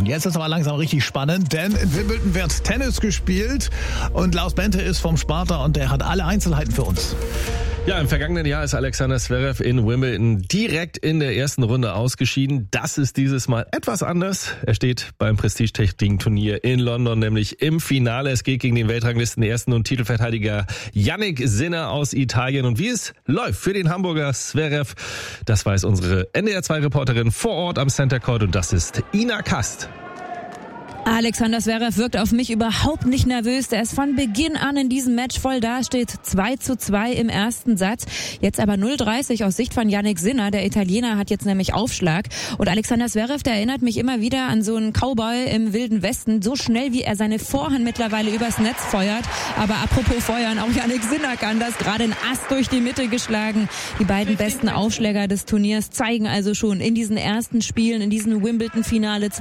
Jetzt ist aber langsam richtig spannend, denn in Wimbledon wird Tennis gespielt und Lars Bente ist vom Sparta und der hat alle Einzelheiten für uns. Ja, im vergangenen Jahr ist Alexander Zverev in Wimbledon direkt in der ersten Runde ausgeschieden. Das ist dieses Mal etwas anders. Er steht beim prestigeträchtigen Turnier in London, nämlich im Finale. Es geht gegen den Weltranglisten-Ersten und Titelverteidiger Jannik Sinner aus Italien. Und wie es läuft für den Hamburger Zverev, das weiß unsere NDR2-Reporterin vor Ort am Center Court und das ist Ina Kast. Alexander Zverev wirkt auf mich überhaupt nicht nervös. Der ist von Beginn an in diesem Match voll da, steht 2:2 im ersten Satz. Jetzt aber 0:30 aus Sicht von Jannik Sinner. Der Italiener hat jetzt nämlich Aufschlag. Und Alexander Zverev, der erinnert mich immer wieder an so einen Cowboy im Wilden Westen. So schnell, wie er seine Vorhand mittlerweile übers Netz feuert. Aber apropos Feuern, auch Jannik Sinner kann das. Gerade ein Ast durch die Mitte geschlagen. Die beiden besten Aufschläger des Turniers zeigen also schon in diesen ersten Spielen, in diesem Wimbledon-Finale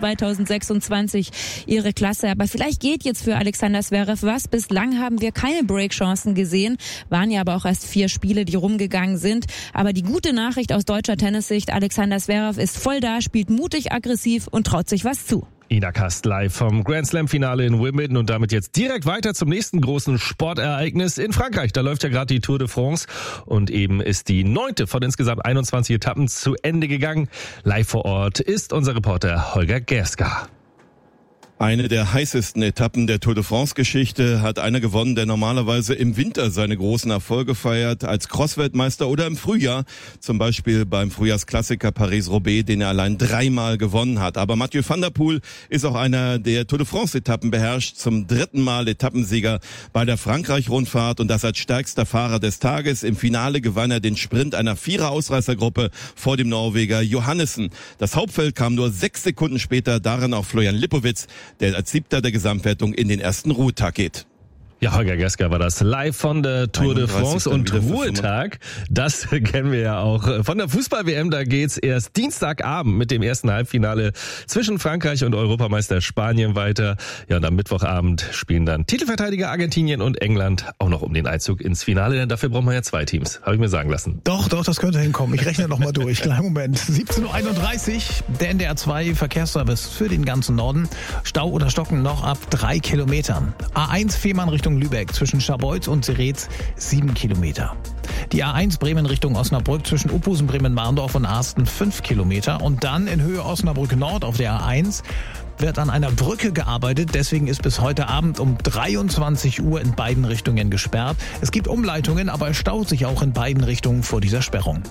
2026 ihre Klasse. Aber vielleicht geht jetzt für Alexander Zverev was. Bislang haben wir keine Breakchancen gesehen. Waren ja aber auch erst 4 Spiele, die rumgegangen sind. Aber die gute Nachricht aus deutscher Tennissicht, Alexander Zverev ist voll da, spielt mutig, aggressiv und traut sich was zu. Ina Kast live vom Grand Slam-Finale in Wimbledon und damit jetzt direkt weiter zum nächsten großen Sportereignis in Frankreich. Da läuft ja gerade die Tour de France und eben ist die 9. von insgesamt 21 Etappen zu Ende gegangen. Live vor Ort ist unser Reporter Holger Gerska. Eine der heißesten Etappen der Tour de France-Geschichte hat einer gewonnen, der normalerweise im Winter seine großen Erfolge feiert, als Cross-Weltmeister oder im Frühjahr, zum Beispiel beim Frühjahrsklassiker Paris-Roubaix, den er allein 3-mal gewonnen hat. Aber Mathieu van der Poel ist auch einer, der Tour de France-Etappen beherrscht, zum 3. Mal Etappensieger bei der Frankreich-Rundfahrt und das als stärkster Fahrer des Tages. Im Finale gewann er den Sprint einer 4er-Ausreißergruppe vor dem Norweger Johannessen. Das Hauptfeld kam nur 6 Sekunden später, darin auch Florian Lipowitz, der als 7. der Gesamtwertung in den ersten Ruhetag geht. Ja, Holger Gerska war das live von der Tour de France und Ruhetag. Das kennen wir ja auch von der Fußball-WM. Da geht's erst Dienstagabend mit dem ersten Halbfinale zwischen Frankreich und Europameister Spanien weiter. Ja, und am Mittwochabend spielen dann Titelverteidiger Argentinien und England auch noch um den Einzug ins Finale. Denn dafür braucht man ja 2 Teams, habe ich mir sagen lassen. Doch, das könnte hinkommen. Ich rechne noch mal durch. Kleinen Moment. 17:31 Uhr, der NDR2 Verkehrsservice für den ganzen Norden. Stau oder Stocken noch ab 3 Kilometern. A1 Fehmarn Richtung Lübeck zwischen Scharbeutz und Seretz 7 Kilometer. Die A1 Bremen Richtung Osnabrück zwischen Uphusen, Bremen-Marndorf und Arsten 5 Kilometer. Und dann in Höhe Osnabrück Nord auf der A1 wird an einer Brücke gearbeitet. Deswegen ist bis heute Abend um 23 Uhr in beiden Richtungen gesperrt. Es gibt Umleitungen, aber es staut sich auch in beiden Richtungen vor dieser Sperrung.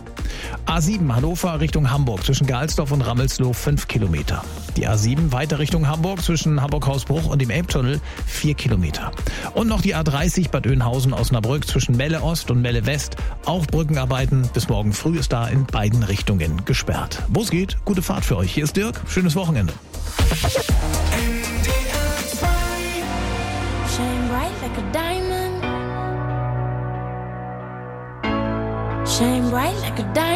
A7 Hannover Richtung Hamburg zwischen Galsdorf und Rammelsloh 5 Kilometer. Die A7 weiter Richtung Hamburg zwischen Hamburg-Hausbruch und dem Elbtunnel 4 Kilometer. Und noch die A30 Bad Oeynhausen-Osnabrück zwischen Melle Ost und Melle West. Auch Brückenarbeiten. Bis morgen früh ist da in beiden Richtungen gesperrt. Wo es geht, gute Fahrt für euch. Hier ist Dirk. Schönes Wochenende. Shine bright like a diamond. Shine bright like a diamond.